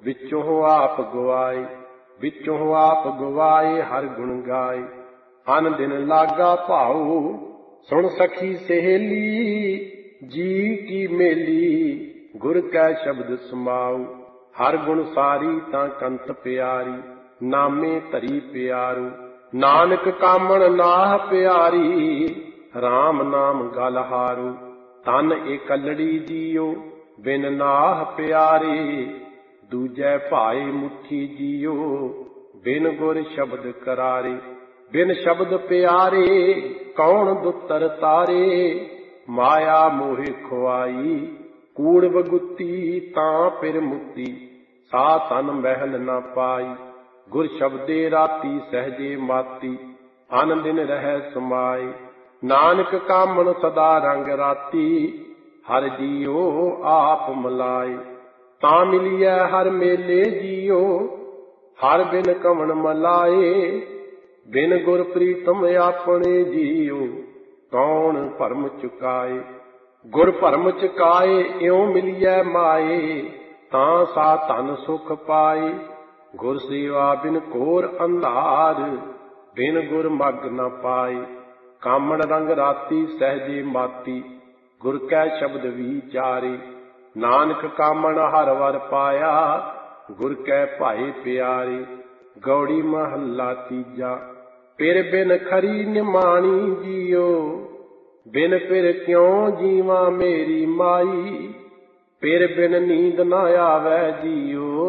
ਵਿੱਚੋਂ ਆਪ ਗਵਾਏ, ਵਿੱਚੋਂ ਆਪ ਗਵਾਏ ਹਰ ਗੁਣ ਗਾਏ। ਅਨ ਦਿਨ ਲਾਗਾ ਭਾਉ ਸੁਣ ਸਖੀ ਸਹੇਲੀ, ਜੀ ਕੀ ਮੇਲੀ ਗੁਰ ਕੈ ਸ਼ਬਦ ਸਮਾਉ। ਹਰ ਗੁਣ ਸਾਰੀ ਤਾਂ ਕੰਤ ਪਿਆਰੀ, ਨਾਮੇ ਧਰੀ ਪਿਆਰੂ। ਨਾਨਕ ਕਾਮਣ ਨਾਹ ਪਿਆਰੀ, RAM ਨਾਮ ਗਲ ਹਾਰੂ। ਤਨ ਇਕੱਲੜੀ ਜੀਓ ਬਿਨ ਨਾਹ ਪਿਆਰੇ, ਦੂਜੈ ਭਾਏ ਮੁਠੀ ਜੀਓ ਬਿਨ ਗੁਰ ਸ਼ਬਦ ਕਰਾਰੇ। ਬਿਨ ਸ਼ਬਦ ਪਿਆਰੇ ਕੌਣ ਦੁੱਤਰ ਤਾਰੇ, ਮਾਇਆ ਮੋਹਿ ਖੁਆਈ ਕੂੜ ਬਗੁੱਤੀ ਤਾਂ ਫਿਰ ਮੁਕਤੀ। ਸਾ ਤਨ ਮਹਿਲ ਨਾ ਪਾਈ, ਗੁਰ ਸ਼ਬਦੇ ਰਾਤੀ ਸਹਿਜੇ ਮਾਤੀ। ਅਨ ਦਿਨ ਰਹਿ ਸਮਾਏ, ਨਾਨਕ ਕਾਮਣ ਸਦਾ ਰੰਗ ਰਾਤੀ। ਹਰ ਜੀਓ ਆਪ ਮਲਾਏ, ਤਾਂ ਮਿਲੀਐ ਹਰ ਮੇਲੇ ਜੀਓ। ਹਰ ਬਿਨ ਕਵਣ ਮਲਾਏ, ਬਿਨ ਗੁਰ ਪ੍ਰੀਤਮ ਆਪਣੇ ਜੀਓ ਕੌਣ ਭਰਮ ਚੁਕਾਏ। ਗੁਰ ਭਰਮ ਚੁਕਾਏ ਇਉ ਮਿਲੀਐ ਮਾਏ, ਤਾਂ ਸਾ ਧਨ ਸੁਖ ਪਾਏ। ਗੁਰ ਸੇਵਾ ਬਿਨ ਘੋਰ ਅੰਧਾਰ, ਬਿਨ ਗੁਰ ਮਗ ਨ ਪਾਏ। ਕਾਮਣ ਰੰਗ ਰਾਤੀ ਸਹਿਜੇ ਮਾਤੀ, ਗੁਰ ਕੈ ਸ਼ਬਦ ਵਿਚਾਰੇ। ਨਾਨਕ ਕਾਮਣ ਹਰ ਵਰ ਪਾਇਆ, ਗੁਰ ਕੈ ਭਾਏ ਪਿਆਰੇ। ਗੌੜੀ ਮਹੱਲਾ ਤੀਜਾ। ਪਿਰ ਬਿਨ ਖਰੀ ਨਿਮਾਣੀ ਜੀਓ, ਬਿਨ ਪਿਰ ਕਿਉ ਜੀਵਾਂ ਮੇਰੀ ਮਾਈ। ਪਿਰ ਬਿਨ ਨੀਂਦ ਨਾ ਆਵੈ ਜੀਓ,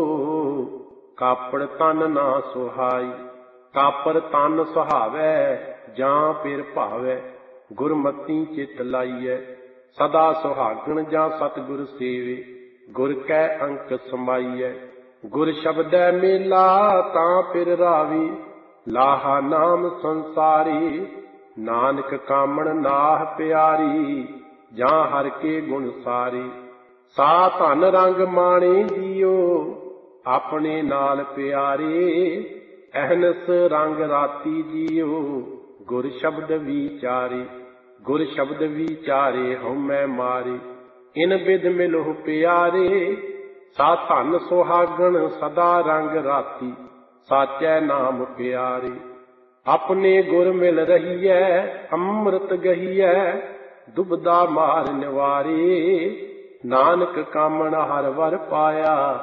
ਕਾਪੜ ਤਨ ਨਾ ਸੁਹਾਈ। ਕਾਪਰ ਤਨ ਸੁਹਾਵੈ ਜਾਂ ਪਿਰ ਭਾਵੈ, ਗੁਰਮਤੀ ਚਿਤ ਲਾਈਐ। ਸਦਾ ਸੁਹਾਗਣ ਜਾਂ ਸਤਿਗੁਰ ਸੇਵੇ, ਗੁਰ ਕੈ ਅੰਕ ਸਮਾਈਐ। ਗੁਰ ਸ਼ਬਦੈ ਮੇਲਾ ਤਾਂ ਪਿਰ ਰਾਵੀ, ਲਾਹਾ ਨਾਮ ਸੰਸਾਰੀ। ਨਾਨਕ ਕਾਮਣ ਨਾਹ ਪਿਆਰੀ, ਜਾਂ ਹਰ ਕੇ ਗੁਣ ਸਾਰੀ। ਸਾ ਧਨ ਰੰਗ ਮਾਣੇ ਜੀਓ, ਆਪਣੇ ਨਾਲ ਪਿਆਰੇ। ਅਹਨਸ ਰੰਗ ਰਾਤੀ ਜੀਓ, ਗੁਰ ਸ਼ਬਦ ਵਿਚਾਰੇ। ਗੁਰ ਸ਼ਬਦ ਵਿਚਾਰੇ ਹਉਮੈ ਮਾਰੇ, ਇਨ ਬਿਧ ਮਿਲਹੁ ਪਿਆਰੇ। ਸਾ ਧਨ ਸੁਹਾਗਣ ਸਦਾ ਰੰਗ ਰਾਤੀ, ਸਾਚੈ ਨਾਮ ਪਿਆਰੇ। ਆਪਣੇ ਗੁਰ ਮਿਲ ਰਹੀਐ ਅੰਮ੍ਰਿਤ ਗਹੀਐ, ਦੁਬਦਾ ਮਾਰ ਨਿਵਾਰੇ। ਨਾਨਕ ਕਾਮਣ ਹਰ ਵਰ ਪਾਇਆ,